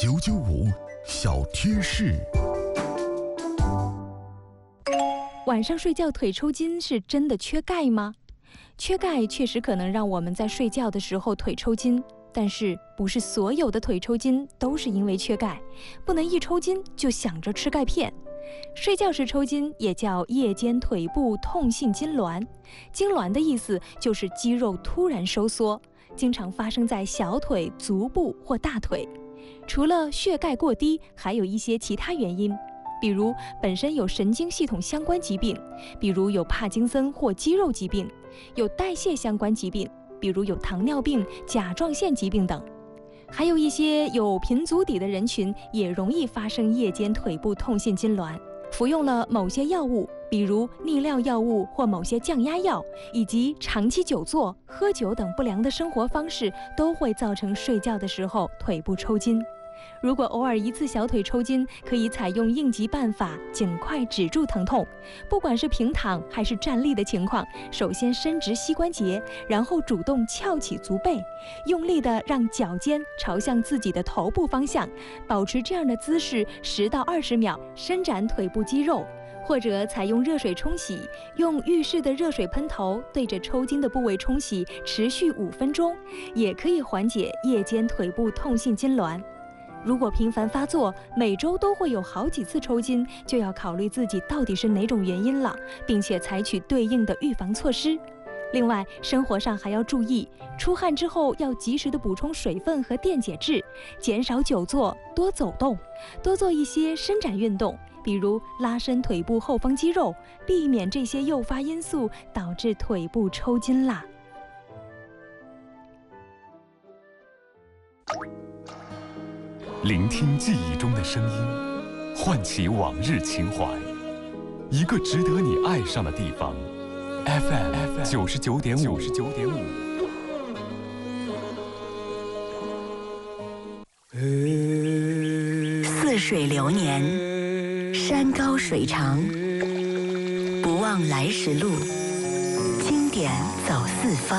995小贴士。 晚上睡觉腿抽筋是真的缺钙吗？缺钙确实可能让我们在睡觉的时候腿抽筋，但是不是所有的腿抽筋都是因为缺钙，不能一抽筋就想着吃钙片。睡觉时抽筋也叫夜间腿部痛性痉挛，痉挛的意思就是肌肉突然收缩，经常发生在小腿、足部或大腿。除了血钙过低，还有一些其他原因，比如本身有神经系统相关疾病，比如有帕金森或肌肉疾病，有代谢相关疾病，比如有糖尿病、甲状腺疾病等。还有一些有贫足底的人群也容易发生夜间腿部痛性痉挛，服用了某些药物，比如利尿药物或某些降压药，以及长期久坐、喝酒等不良的生活方式，都会造成睡觉的时候腿部抽筋。如果偶尔一次小腿抽筋，可以采用应急办法，尽快止住疼痛。不管是平躺还是站立的情况，首先伸直膝关节，然后主动翘起足背，用力地让脚尖朝向自己的头部方向，保持这样的姿势10到20秒，伸展腿部肌肉。或者采用热水冲洗，用浴室的热水喷头对着抽筋的部位冲洗，持续5分钟，也可以缓解夜间腿部痛性痉挛。如果频繁发作，每周都会有好几次抽筋，就要考虑自己到底是哪种原因了，并且采取对应的预防措施。另外，生活上还要注意，出汗之后要及时的补充水分和电解质，减少久坐，多走动，多做一些伸展运动，比如拉伸腿部后方肌肉，避免这些诱发因素导致腿部抽筋啦。 聆听记忆中的声音，唤起往日情怀，一个值得你爱上的地方。FM 99.5。 似水流年，山高水长，不忘来时路，经典走四方。